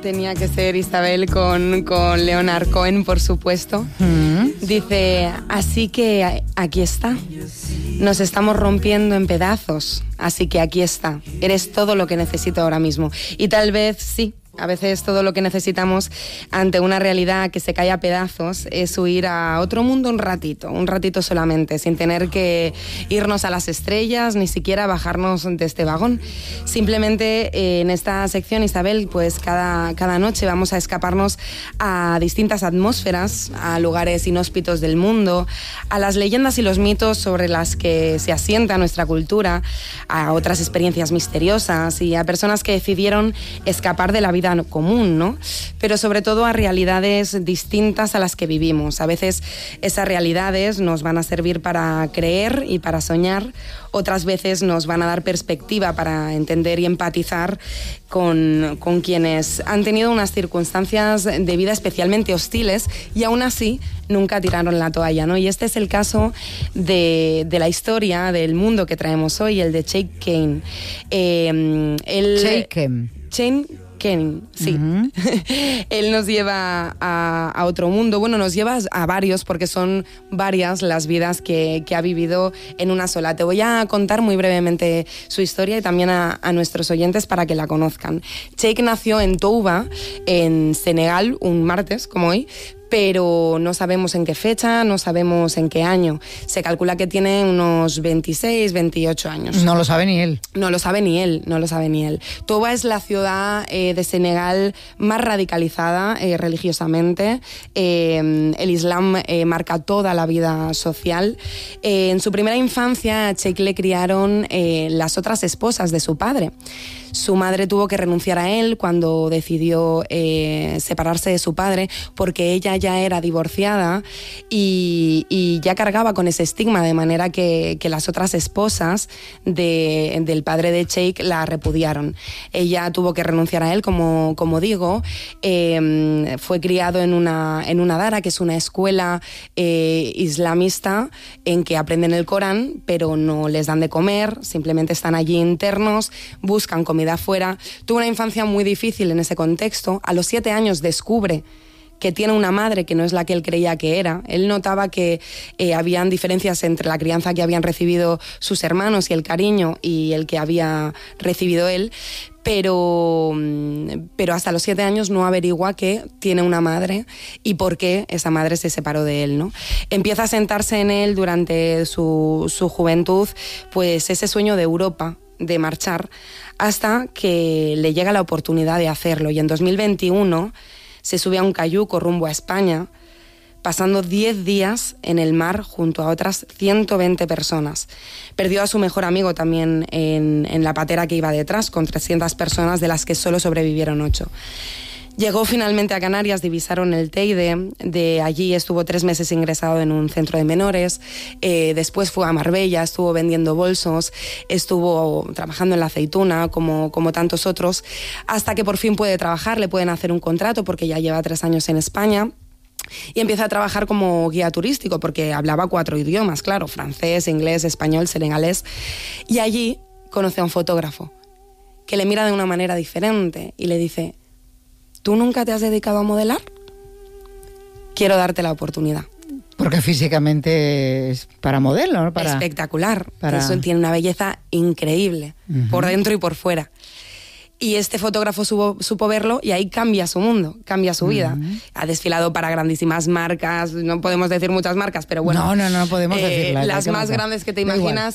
tenía que ser Isabel con Leonard Cohen, por supuesto. Dice, así que aquí está. Nos estamos rompiendo en pedazos, así que aquí está. Eres todo lo que necesito ahora mismo. Y tal vez sí. A veces todo lo que necesitamos ante una realidad que se cae a pedazos es huir a otro mundo un ratito solamente, sin tener que irnos a las estrellas, ni siquiera bajarnos de este vagón. Simplemente en esta sección, Isabel, pues cada noche vamos a escaparnos a distintas atmósferas, a lugares inhóspitos del mundo, a las leyendas y los mitos sobre las que se asienta nuestra cultura, a otras experiencias misteriosas y a personas que decidieron escapar de la vida común, ¿no? Pero sobre todo a realidades distintas a las que vivimos. A veces esas realidades nos van a servir para creer y para soñar, otras veces nos van a dar perspectiva para entender y empatizar con quienes han tenido unas circunstancias de vida especialmente hostiles y aún así nunca tiraron la toalla, ¿no? Y este es el caso de la historia del mundo que traemos hoy, el de Cheikh Kane. Cheikh Kane, sí. Uh-huh. Él nos lleva a otro mundo, bueno, nos lleva a varios porque son varias las vidas que ha vivido en una sola. Te voy a contar muy brevemente su historia y también a nuestros oyentes para que la conozcan. Cheikh nació en Touba, en Senegal, un martes como hoy, pero no sabemos en qué fecha, no sabemos en qué año. Se calcula que tiene unos 26, 28 años. No lo sabe ni él. No lo sabe ni él. Touba es la ciudad de Senegal más radicalizada religiosamente. El Islam marca toda la vida social. En su primera infancia a Cheikh le criaron las otras esposas de su padre. Su madre tuvo que renunciar a él cuando decidió separarse de su padre porque ella ya era divorciada y ya cargaba con ese estigma, de manera que las otras esposas del padre de Cheikh la repudiaron. Ella tuvo que renunciar a él, como digo. Fue criado en una dara, que es una escuela islamista en que aprenden el Corán, pero no les dan de comer, simplemente están allí internos, buscan comida afuera. Tuvo una infancia muy difícil en ese contexto. A los 7 años descubre que tiene una madre que no es la que él creía que era. Él notaba que habían diferencias entre la crianza que habían recibido sus hermanos y el cariño y el que había recibido él, pero hasta los 7 años no averigua que tiene una madre y por qué esa madre se separó de él, ¿no? Empieza a sentarse en él durante su juventud, pues ese sueño de Europa, de marchar, hasta que le llega la oportunidad de hacerlo. Y en 2021 se sube a un cayuco rumbo a España, pasando 10 días en el mar junto a otras 120 personas. Perdió a su mejor amigo también en la patera que iba detrás, con 300 personas, de las que solo sobrevivieron 8. Llegó finalmente a Canarias, divisaron el Teide, de allí estuvo 3 meses ingresado en un centro de menores, después fue a Marbella, estuvo vendiendo bolsos, estuvo trabajando en la aceituna como tantos otros, hasta que por fin puede trabajar, le pueden hacer un contrato porque ya lleva 3 años en España. Y empieza a trabajar como guía turístico porque hablaba 4 idiomas, claro, francés, inglés, español, senegalés. Y allí conoce a un fotógrafo que le mira de una manera diferente y le dice: ¿tú nunca te has dedicado a modelar? Quiero darte la oportunidad. Porque físicamente es para modelo, ¿no? Espectacular. Eso tiene una belleza increíble, por dentro y por fuera. Y este fotógrafo supo verlo y ahí cambia su mundo, cambia su vida. Ha desfilado para grandísimas marcas, no podemos decir muchas marcas, pero bueno. No podemos decirlas. Las más grandes que te imaginas,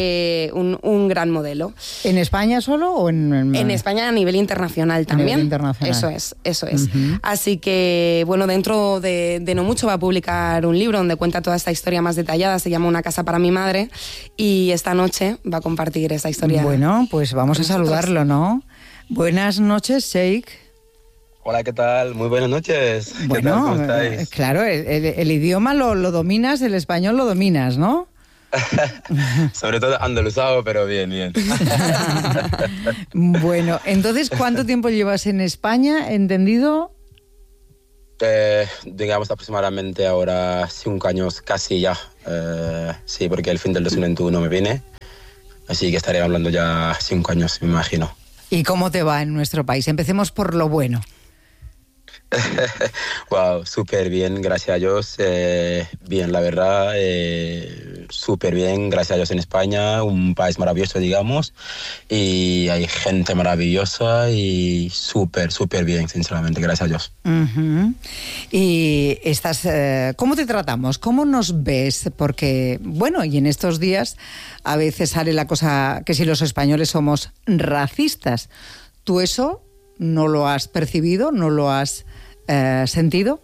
un gran modelo. ¿En España solo o en...? En España a nivel internacional también. A nivel internacional. Eso es. Así que, bueno, dentro de no mucho va a publicar un libro donde cuenta toda esta historia más detallada, se llama Una casa para mi madre, y esta noche va a compartir esa historia. Bueno, pues vamos a saludarlo, ¿no? Buenas noches, Cheikh. Hola, ¿qué tal? Muy buenas noches. Bueno, ¿qué tal? ¿Cómo estáis? Claro, el idioma lo dominas, el español lo dominas, ¿no? Sobre todo andaluzado, pero bien. Bueno, entonces, ¿cuánto tiempo llevas en España, entendido? Digamos aproximadamente ahora 5 años, casi ya. Sí, porque el fin del 2021 me vine, así que estaré hablando ya 5 años, me imagino. ¿Y cómo te va en nuestro país? Empecemos por lo bueno. Wow, súper bien, gracias a Dios. Bien, la verdad, súper bien, gracias a Dios en España, un país maravilloso, digamos, y hay gente maravillosa y súper, súper bien, sinceramente, gracias a Dios. Ujú. Y ¿cómo te tratamos? ¿Cómo nos ves? Porque, bueno, y en estos días a veces sale la cosa que si los españoles somos racistas. ¿Tú eso no lo has percibido, no lo has sentido?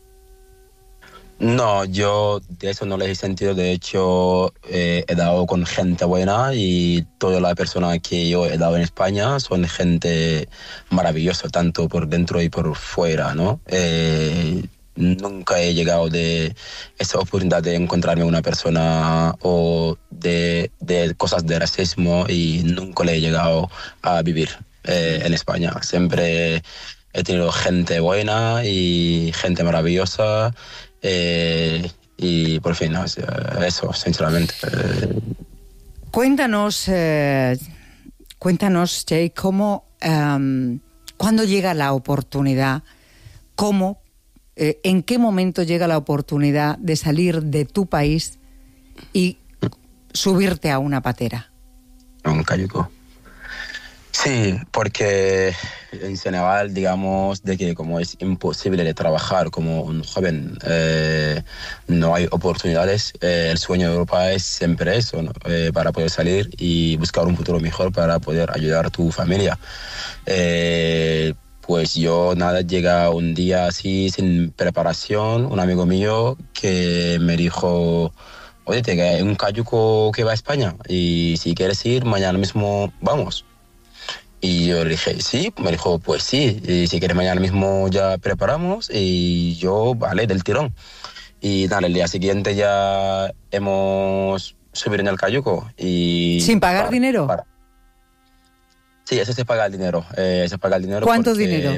No, yo de eso no les he sentido. De hecho, he dado con gente buena y toda la persona que yo he dado en España son gente maravillosa, tanto por dentro y por fuera, ¿no? Nunca he llegado de esa oportunidad de encontrarme una persona o de cosas de racismo y nunca le he llegado a vivir en España. Siempre he tenido gente buena y gente maravillosa. Y por fin, ¿no? Eso, sinceramente. Cuéntanos, Jay, cómo, cuándo llega la oportunidad, en qué momento llega la oportunidad de salir de tu país y subirte a una patera. Un cayuco. Sí, porque en Senegal, digamos, de que como es imposible de trabajar como un joven, no hay oportunidades. El sueño de Europa es siempre eso, ¿no? Para poder salir y buscar un futuro mejor para poder ayudar a tu familia. Pues yo, nada, llega un día así, sin preparación, un amigo mío que me dijo: oye, hay un cayuco que va a España y si quieres ir, mañana mismo vamos. Y yo le dije, sí, me dijo, pues sí, y si quieres mañana mismo ya preparamos, y yo, vale, del tirón. Y nada, el día siguiente ya hemos subido en el cayuco y... ¿Sin pagar dinero? Sí, eso se paga el dinero. Se paga el dinero. ¿Cuánto dinero?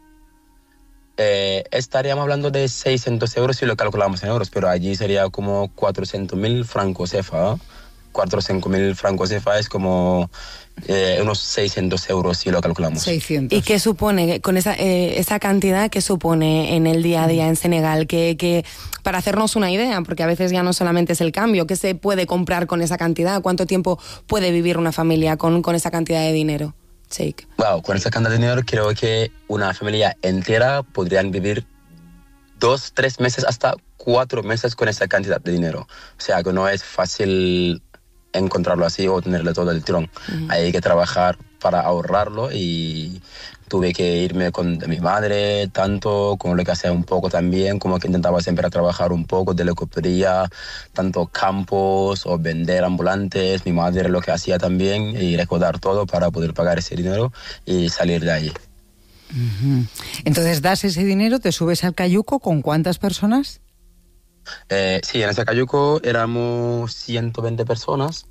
Estaríamos hablando de 600 euros si lo calculamos en euros, pero allí sería como 400.000 francos CFA. 400.000 francos CFA es como unos 600 euros si lo calculamos. 600. ¿Y qué supone, con esa cantidad, qué supone en el día a día en Senegal? Que para hacernos una idea, porque a veces ya no solamente es el cambio, ¿qué se puede comprar con esa cantidad? ¿Cuánto tiempo puede vivir una familia con esa cantidad de dinero? Jake. Wow, con esa cantidad de dinero creo que una familia entera podrían vivir 2, 3 meses, hasta 4 meses con esa cantidad de dinero. O sea, que no es fácil encontrarlo así o tenerle todo el tirón. Hay que trabajar para ahorrarlo y tuve que irme con mi madre, tanto como lo que hacía un poco también, como que intentaba siempre trabajar un poco de lo que podía, tanto campos o vender ambulantes. Mi madre lo que hacía también y recordar todo para poder pagar ese dinero y salir de allí. Entonces das ese dinero, te subes al cayuco, ¿con cuántas personas? Sí, en ese cayuco éramos 120 personas.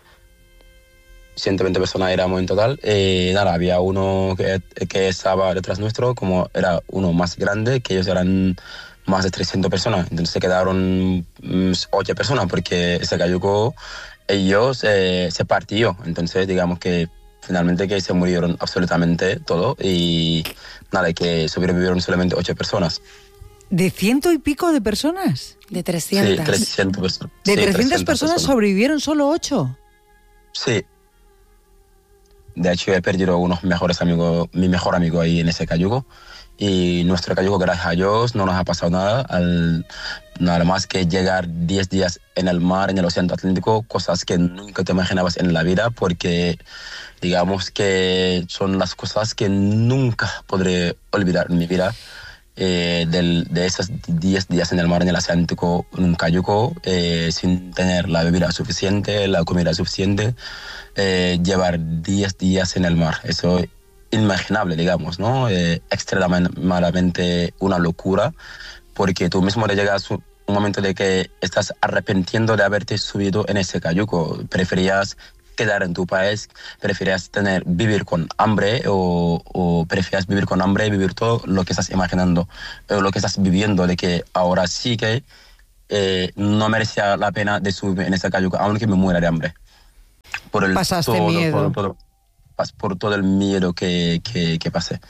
120 personas éramos en total. Nada, había uno que estaba detrás nuestro, como era uno más grande, que ellos eran más de 300 personas. Entonces se quedaron 8 personas, porque ese cayuco ellos se partió. Entonces digamos que finalmente que se murieron absolutamente todo y nada, que sobrevivieron solamente 8 personas. ¿De 100 y pico de personas? De 300. Sí, 300 personas. ¿De sí, 300 personas sobrevivieron solo 8? Sí. De hecho, he perdido unos mejores amigos, mi mejor amigo ahí en ese cayuco. Y nuestro cayuco, gracias a Dios, no nos ha pasado nada. Nada más que llegar 10 días en el mar, en el Océano Atlántico, cosas que nunca te imaginabas en la vida, porque digamos que son las cosas que nunca podré olvidar en mi vida. De esos 10 días en el mar, en el Atlántico, en un cayuco, sin tener la bebida suficiente, la comida suficiente, llevar 10 días en el mar. Eso es inimaginable, digamos, ¿no? Extremadamente una locura, porque tú mismo le llegas un momento de que estás arrepintiendo de haberte subido en ese cayuco. Preferías quedar en tu país, preferías vivir con hambre o preferías vivir con hambre y vivir todo lo que estás imaginando, lo que estás viviendo, de que ahora sí que no merecía la pena de subir en ese cayuco, aunque me muera de hambre. Pasaste miedo. Por todo el miedo que pasé.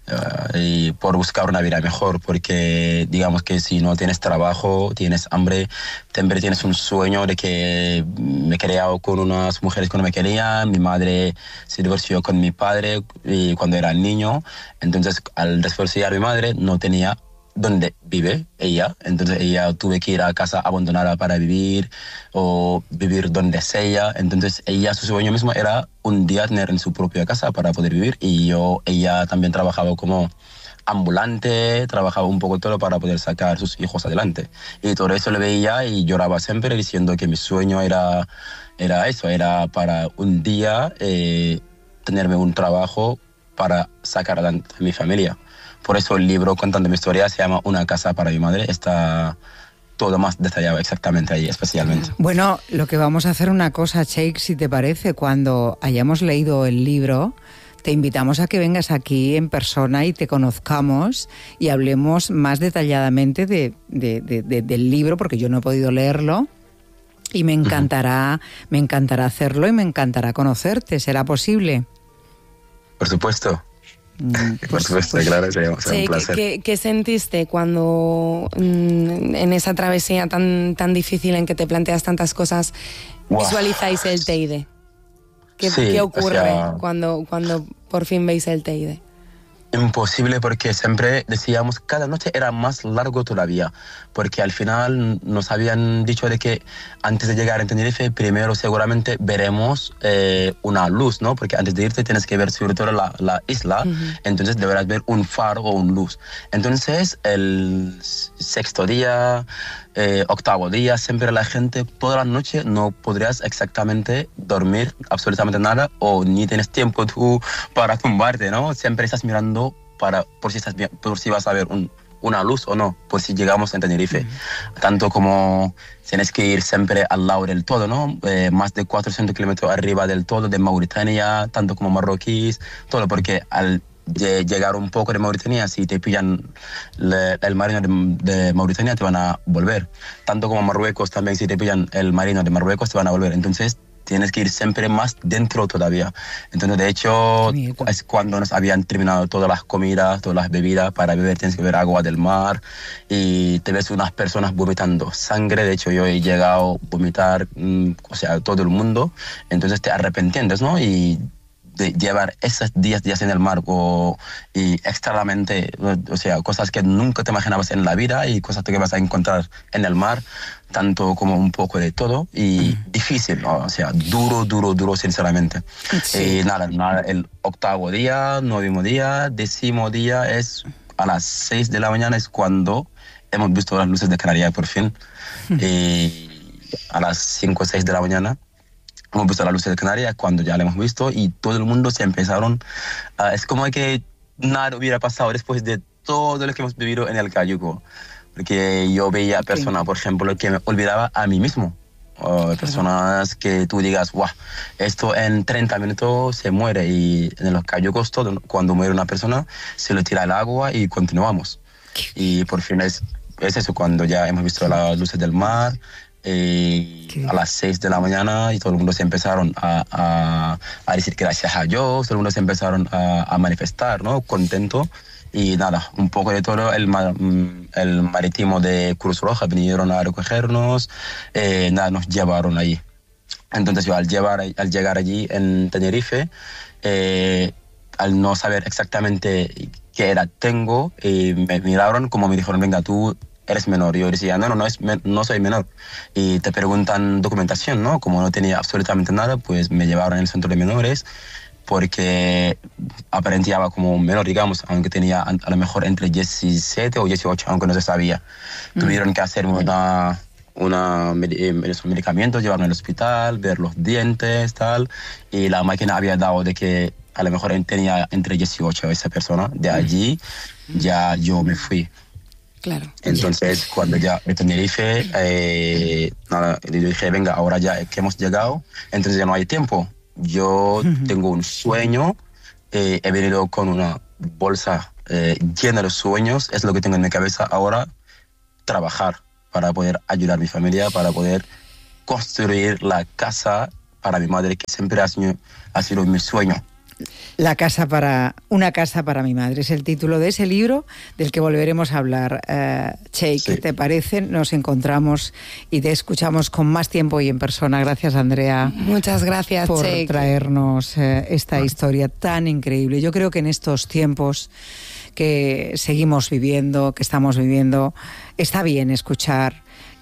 y por buscar una vida mejor, porque digamos que si no tienes trabajo, tienes hambre, siempre tienes un sueño de que me he criado con unas mujeres que no me querían, mi madre se divorció con mi padre y cuando era niño, entonces al divorciar mi madre no tenía donde vive ella, entonces ella tuve que ir a casa abandonada para vivir o vivir donde sea, entonces ella su sueño mismo era un día tener en su propia casa para poder vivir y ella también trabajaba como ambulante, trabajaba un poco todo para poder sacar a sus hijos adelante y todo eso lo veía y lloraba siempre diciendo que mi sueño era eso, era para un día tenerme un trabajo para sacar adelante a mi familia. Por eso el libro contando mi historia se llama Una casa para mi madre. Está todo más detallado exactamente ahí, especialmente. Bueno, lo que vamos a hacer una cosa, Cheikh, si te parece, cuando hayamos leído el libro, te invitamos a que vengas aquí en persona y te conozcamos y hablemos más detalladamente del libro, porque yo no he podido leerlo y me encantará hacerlo y me encantará conocerte. ¿Será posible? Por supuesto. Por supuesto, claro, sería un placer. ¿Qué sentiste cuando en esa travesía tan difícil en que te planteas tantas cosas visualizáis el Teide? ¿Qué ocurre cuando por fin veis el Teide? Imposible, porque siempre decíamos cada noche era más largo todavía, porque al final nos habían dicho de que antes de llegar a Tenerife primero seguramente veremos una luz, ¿no? Porque antes de irte tienes que ver sobre todo la isla, entonces deberás ver un faro o una luz. Entonces el sexto día, octavo día, siempre la gente toda la noche no podrías exactamente dormir absolutamente nada o ni tienes tiempo tú para tumbarte, ¿no? Siempre estás mirando por si vas a ver una luz o no, por si llegamos a Tenerife. Tanto como tienes que ir siempre al lado del todo, ¿no? Más de 400 kilómetros arriba del todo de Mauritania, tanto como marroquíes, todo, porque al llegar un poco de Mauritania, si te pillan el marino de Mauritania, te van a volver. Tanto como Marruecos también, si te pillan el marino de Marruecos, te van a volver. Entonces, tienes que ir siempre más dentro todavía. Entonces, de hecho, es cuando nos habían terminado todas las comidas, todas las bebidas para beber, tienes que beber agua del mar y te ves unas personas vomitando sangre. De hecho, yo he llegado a vomitar, todo el mundo. Entonces te arrepientes, ¿no? Y de llevar esos días en el mar y externamente, cosas que nunca te imaginabas en la vida y cosas que vas a encontrar en el mar, tanto como un poco de todo y difícil, ¿no? Duro, sinceramente. Sí. Nada, el octavo día, noveno día, décimo día es a las 6 de la mañana es cuando hemos visto las luces de Canarias por fin. Y a las 5 o 6 de la mañana hemos visto las luces de Canarias cuando ya la hemos visto y todo el mundo se empezaron. Es como que nada hubiera pasado después de todo lo que hemos vivido en el Cayuco. Porque yo veía personas, por ejemplo, que me olvidaba a mí mismo. Personas que tú digas, guau, esto en 30 minutos se muere. Y en los Cayucos todo, cuando muere una persona, se le tira el agua y continuamos. Y por fin es eso, cuando ya hemos visto las luces del mar. A las 6 de la mañana y todo el mundo se empezaron a decir gracias a Dios, todo el mundo se empezaron a manifestar, ¿no? Contento. Y nada, un poco de todo, el marítimo de Cruz Roja vinieron a recogernos, nos llevaron allí. Entonces yo al llegar allí en Tenerife, al no saber exactamente qué edad tengo, me miraron como me dijeron, venga, tú eres menor. Y yo decía, no soy menor. Y te preguntan documentación, ¿no? Como no tenía absolutamente nada, pues me llevaron al centro de menores porque aparentaba como un menor, digamos, aunque tenía a lo mejor entre 17 o 18, aunque no se sabía. Tuvieron que hacer medicamentos, llevarme al hospital, ver los dientes, tal. Y la máquina había dado de que a lo mejor tenía entre 18 esa persona. De allí ya yo me fui. Claro. Entonces, cuando ya en Tenerife, le dije, venga, ahora ya que hemos llegado, entonces ya no hay tiempo. Yo tengo un sueño, he venido con una bolsa llena de sueños, es lo que tengo en mi cabeza ahora, trabajar para poder ayudar a mi familia, para poder construir la casa para mi madre, que siempre ha sido mi sueño. Una casa para mi madre es el título de ese libro del que volveremos a hablar. Cheikh, Sí. ¿qué te parece? Nos encontramos y te escuchamos con más tiempo y en persona. Gracias, Andrea, Muchas gracias, por Cheikh. traernos esta historia tan increíble. Yo creo que en estos tiempos que seguimos viviendo, que estamos viviendo, está bien escuchar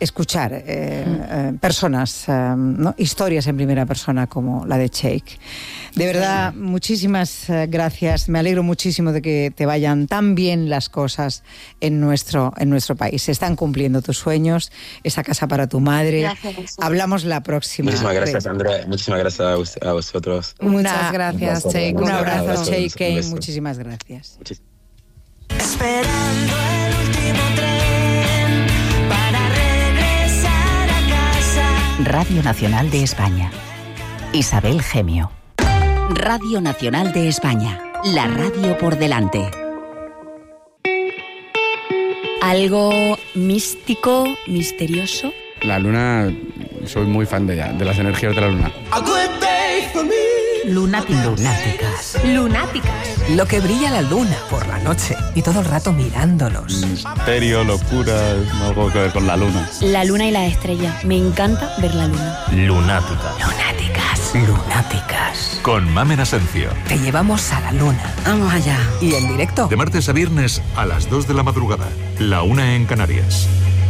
personas, ¿no? Historias en primera persona como la de Cheikh. De verdad, muchísimas gracias. Me alegro muchísimo de que te vayan tan bien las cosas en nuestro país. Se están cumpliendo tus sueños, esa casa para tu madre. Gracias. Hablamos la próxima. Muchísimas gracias, vez. Andrea. Muchísimas gracias a vosotros. Muchas gracias, Cheikh. Un abrazo, abrazo. Cheikh. Un beso. Muchísimas gracias. Esperando el último tren para regresar a casa. Radio Nacional de España. Isabel Gemio. Radio Nacional de España. La radio por delante. Algo místico, misterioso. La luna, soy muy fan de ella, de las energías de la luna. Lunáticas. Lunáticas. Lo que brilla la luna por la noche y todo el rato mirándolos. Misterio, locura, algo que ver con la luna. La luna y la estrella. Me encanta ver la luna. Lunática. Lunáticas. Con Mamen Asencio. Te llevamos a la luna. Vamos allá. Y en directo. De martes a viernes a las 2 de la madrugada. La 1 en Canarias.